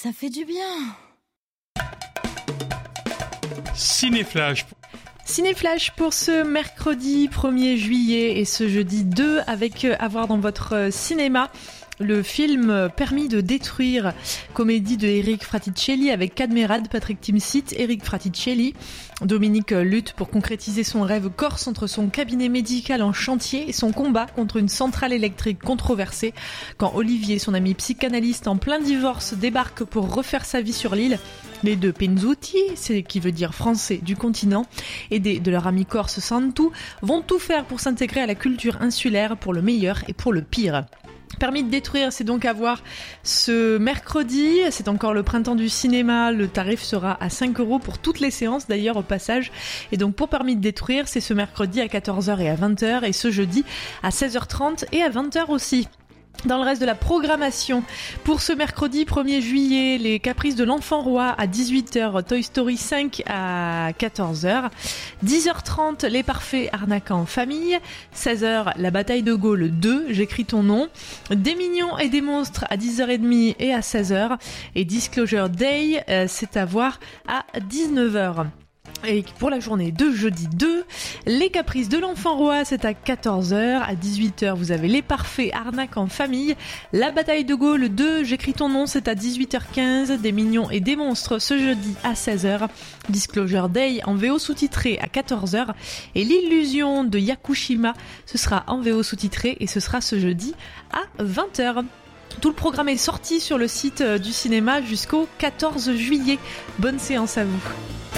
ça fait du bien. Cinéflash. Cinéflash pour ce mercredi 1er juillet et ce jeudi 2 avec à voir dans votre cinéma le film Permis de détruire, comédie de Eric Fraticelli avec Cadmerade, Patrick Timsit, Eric Fraticelli. Dominique lutte pour concrétiser son rêve corse entre son cabinet médical en chantier et son combat contre une centrale électrique controversée. Quand Olivier, son ami psychanalyste en plein divorce, débarque pour refaire sa vie sur l'île, les deux Penzuti, c'est qui veut dire français du continent, aidés de leur ami corse Santu, vont tout faire pour s'intégrer à la culture insulaire pour le meilleur et pour le pire. Permis de détruire, c'est donc à voir ce mercredi, c'est encore le printemps du cinéma, le tarif sera à 5 € pour toutes les séances d'ailleurs au passage, et donc pour Permis de détruire, c'est ce mercredi à 14h et à 20h, et ce jeudi à 16h30 et à 20h aussi. Dans le reste de la programmation, pour ce mercredi 1er juillet, les Caprices de l'Enfant Roi à 18h, Toy Story 5 à 14h, 10h30, Les Parfaits Arnaquant en famille, 16h, La Bataille de Gaulle 2, J'écris ton nom, Des Mignons et des Monstres à 10h30 et à 16h, et Disclosure Day, c'est à voir à 19h. Et pour la journée de jeudi 2, les Caprices de l'Enfant Roi, c'est à 14h. À 18h, vous avez Les Parfaits Arnaque en famille. La Bataille de Gaulle 2, J'écris ton nom, c'est à 18h15. Des Mignons et des Monstres ce jeudi à 16h. Disclosure Day en VO sous-titré à 14h. Et L'Illusion de Yakushima, ce sera en VO sous-titré et ce sera ce jeudi à 20h. Tout le programme est sorti sur le site du cinéma jusqu'au 14 juillet. Bonne séance à vous.